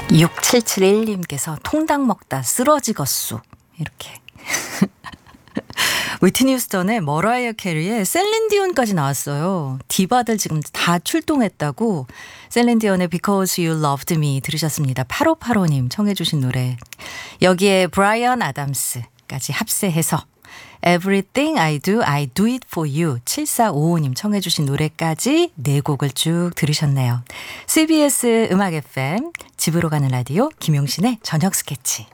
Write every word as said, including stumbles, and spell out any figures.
육칠칠일님께서 통닭 먹다 쓰러지겄수. 이렇게. 위트니 휴스턴의 머라이어 캐리의 셀린 디온까지 나왔어요. 디바들 지금 다 출동했다고. 셀린 디온의 Because You Loved Me 들으셨습니다. 팔오팔오님 청해 주신 노래. 여기에 브라이언 아담스까지 합세해서 Everything I Do, I Do It For You 칠사오오님 청해 주신 노래까지 네 곡을 쭉 들으셨네요. 씨비에스 음악 에프엠 집으로 가는 라디오 김용신의 저녁 스케치.